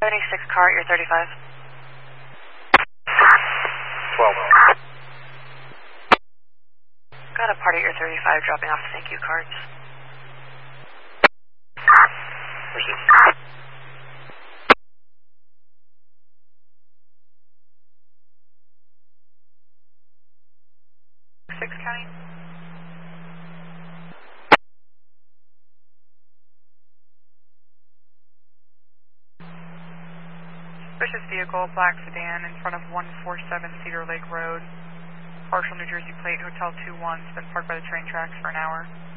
76 car at your 35. 12. Got a party at your 35 dropping off thank you cards. Where's it? 6 County. Suspicious vehicle, black sedan, in front of 147 Cedar Lake Road. Partial New Jersey plate, Hotel 21, has been parked by the train tracks for an hour.